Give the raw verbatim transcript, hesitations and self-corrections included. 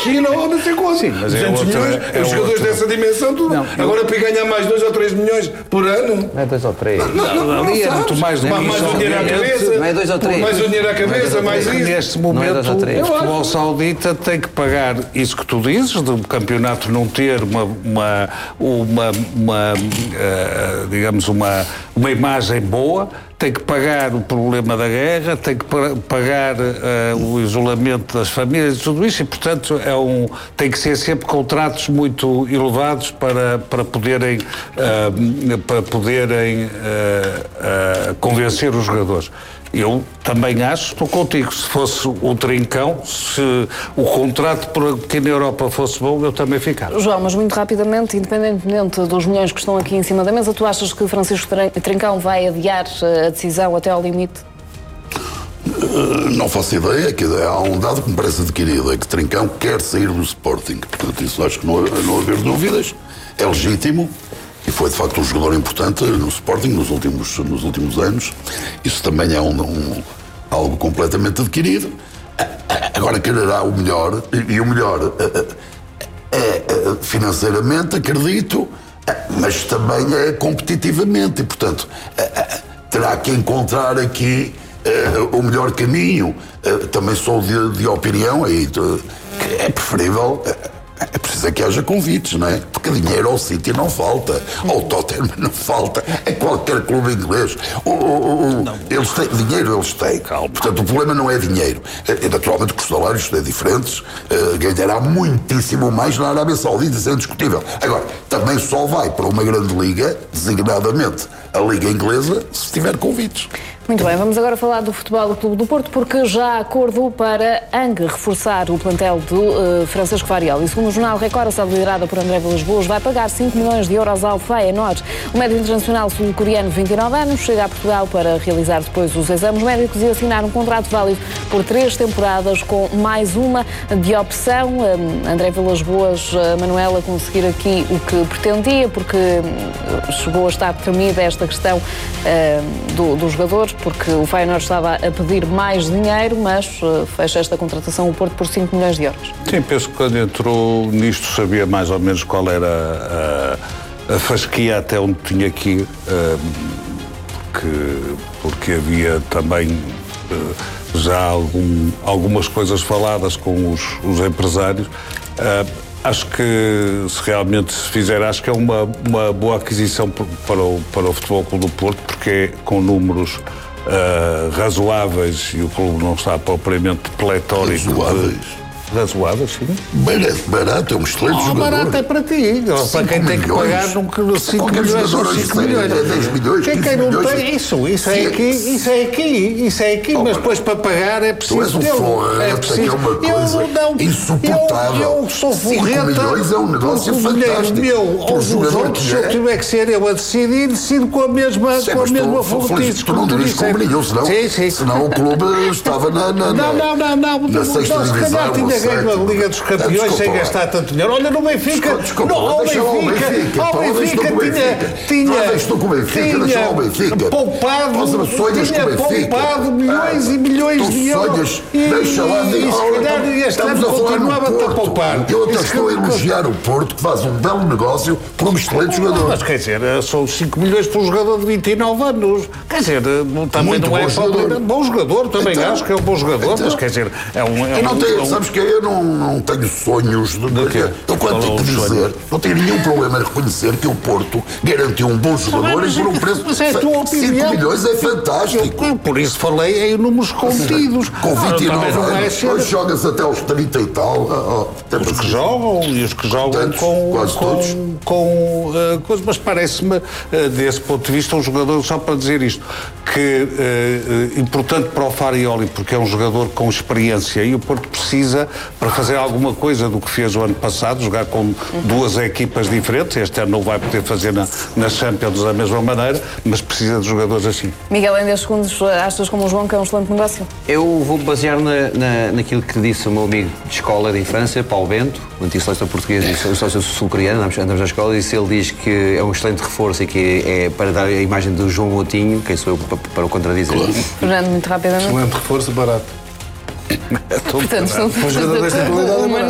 China ou não sei quanto. Sim, mas é duzentos outra, milhões, é os jogadores outra. dessa dimensão, tudo. Não, Agora para ganhar mais dois ou três milhões por ano. Não é dois ou três. Não, não, não, Ali é sabes. muito mais do que mais isso, o dinheiro à obviamente. cabeça. Não é dois ou três. Mais o dinheiro à cabeça, mais isso. Neste Não é momento, dois ou três. o futebol saudita tem que pagar isso que tu dizes, do campeonato não ter uma, uma, uma, uma uh, digamos, uma, uma imagem boa, tem que pagar o problema da guerra, tem que pagar uh, o isolamento das famílias e tudo isso, e, portanto, é um, tem que ser sempre contratos muito elevados para, para poderem, uh, para poderem uh, uh, convencer os jogadores. Eu também acho, estou contigo, se fosse o Trincão, se o contrato por aqui na Europa fosse bom, eu também ficava. João, mas muito rapidamente, independentemente dos milhões que estão aqui em cima da mesa, tu achas que Francisco Trincão vai adiar a decisão até ao limite? Não faço ideia, que há um dado que me parece adquirido, é que Trincão quer sair do Sporting. Portanto, isso acho que não, não haver dúvidas, é legítimo. E foi, de facto, um jogador importante no Sporting nos últimos, nos últimos anos. Isso também é um, um, algo completamente adquirido. Agora quererá o melhor, e o melhor é, é financeiramente, acredito, mas também é competitivamente. E, portanto, terá que encontrar aqui o melhor caminho. Também sou de, de opinião, aí, que é preferível... É preciso que haja convites, não é? Porque dinheiro ao City não falta, ao Tottenham não falta, a qualquer clube inglês. O, o, o, eles têm dinheiro, eles têm. Calma. Portanto, o problema não é dinheiro. É, naturalmente que os salários são diferentes, uh, ganhará muitíssimo mais na Arábia Saudita, isso é indiscutível. Agora, também só vai para uma grande liga, designadamente a Liga Inglesa, se tiver convites. Muito bem, vamos agora falar do Futebol do Clube do Porto, porque já há acordo para Ang reforçar o plantel do uh, Francisco Farioli. Segundo o jornal Record, a S A D liderada por André Vilas-Boas vai pagar cinco milhões de euros ao Feyenoord. O médico internacional sul-coreano, vinte e nove anos, chega a Portugal para realizar depois os exames médicos e assinar um contrato válido por três temporadas com mais uma de opção. Um, André Vilas-Boas, uh, Manuela, conseguir aqui o que pretendia, porque uh, chegou a estar tremida esta questão uh, do, do jogador, porque o Feyenoord estava a pedir mais dinheiro, mas uh, fecha esta contratação o Porto por cinco milhões de euros. Sim, penso que quando entrou nisto sabia mais ou menos qual era a, a fasquia até onde tinha que ir, uh, porque, porque havia também uh, já algum, algumas coisas faladas com os, os empresários. Uh, Acho que, se realmente se fizer, acho que é uma, uma boa aquisição para o, para o Futebol Clube do Porto, porque é com números uh, razoáveis e o clube não está propriamente pletórico. Razoáveis? Razoáveis, sim. Barato, barato, é um excelente oh, jogador. Barato é para ti. Para quem tem que pagar num cinco milhões ou cinco milhões. É dez milhões, Quem, quem não tem isso, isso é aqui, isso é aqui, isso é aqui, mas depois para pagar é preciso. Tu és um forreta, é preciso. Que é uma coisa eu, não, insuportável. Eu, eu sou forreta. cinco milhões é um negócio fantástico. Meu ou dos outros, se eu tiver que ser eu a decidir, decido com a mesma, sim, com a mesma forretice. Tu não dirias como nenhum, senão, sim, sim. senão o clube estava na, na, não, não, não, não, na sexta não, divisão. Se calhar tinha ganho a Liga dos Campeões sem gastar tanto dinheiro. Olha, no Benfica, desculpa, no, ao Benfica, ao Benfica tinha, tinha poupado, tinha poupado milhões e milhões de euros. Deixa lá, e se calhar este ano continuava-te a poupar. Eu até estou a elogiar o Porto, que faz um belo negócio por um excelente jogador. Mas quer dizer, são cinco milhões para um jogador de vinte e nove anos. Quer dizer, também não é jogador. Bom jogador, também então, acho que é um bom jogador, então, mas quer dizer, é um... É eu não um, tenho, é um... sabes que eu não, não tenho sonhos de... de quê? Eu quando tenho que dizer, sonho? Não tenho nenhum problema em reconhecer que o Porto garantiu um bom jogador e por um preço de é cinco milhões é fantástico. Eu, por isso falei em números contidos. Com vinte e nove anos, ser... hoje jogas até aos trinta e tal. Oh, oh, os que jogam e os que jogam tantos, com, quase com, todos. com uh, coisas, mas parece-me, uh, desse ponto de vista, um jogador, só para dizer isto, que uh, uh, importante para o Farioli, porque é um jogador com experiência e o Porto precisa, para fazer alguma coisa do que fez o ano passado, jogar com uhum. duas equipas diferentes. Este ano não vai poder fazer na, na Champions da mesma maneira, mas precisa de jogadores assim. Miguel, em dez segundos, achas como o João que é um excelente negócio? Eu vou basear na, na, naquilo que disse o meu amigo de escola de infância, Paulo Bento, o anti-seleção português e sócio sul-coreano, andamos na escola, e ele diz que é um excelente reforço e que é para dar a imagem do João Moutinho, quem sou eu para, para o contradizer. Fernando, muito rapidamente. Excelente reforço, barato. Portanto, são um jogador desta qualidade é barato.